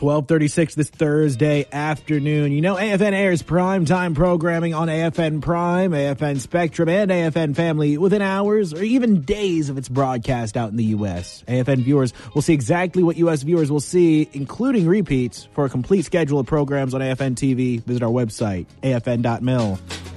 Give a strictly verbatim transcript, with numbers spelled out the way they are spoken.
twelve thirty-six this Thursday afternoon. You know, A F N airs primetime programming on A F N Prime, A F N Spectrum, and A F N Family within hours or even days of its broadcast out in the U S. A F N viewers will see exactly what U S viewers will see, including repeats. For a complete schedule of programs on A F N T V, visit our website, A F N dot mil.